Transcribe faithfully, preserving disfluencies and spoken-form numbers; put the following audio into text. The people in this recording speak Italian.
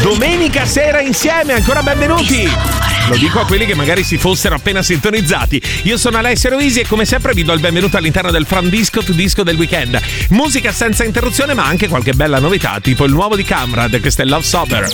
Domenica sera insieme, ancora benvenuti. Lo dico a quelli che magari si fossero appena sintonizzati. Io sono Alessio Roisi e come sempre vi do il benvenuto all'interno del From Disco to Disco del weekend. Musica senza interruzione, ma anche qualche bella novità, tipo il nuovo di Kamrad, che è Love Sober.